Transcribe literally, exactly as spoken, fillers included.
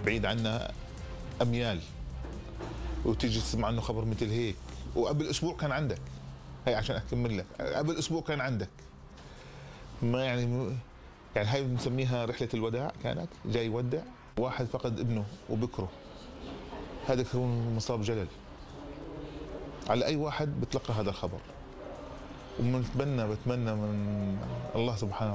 بعيد عنا اميال، وتيجي تسمع عنه خبر مثل هيك، وقبل اسبوع كان عندك. هي عشان اكمل لك، قبل اسبوع كان عندك. ما يعني يعني هاي بنسميها رحله الوداع، كانت جاي يودع واحد فقد ابنه وبكره. هذا يكون مصاب جلل على اي واحد بتلقى هذا الخبر. وبنتمنى بتمنى من الله سبحانه